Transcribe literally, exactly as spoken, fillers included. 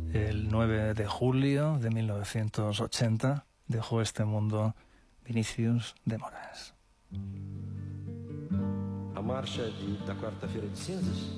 El nueve de julio de mil novecientos ochenta dejó este mundo Vinícius de Moraes. A marcha de, da quarta-feira de cinzas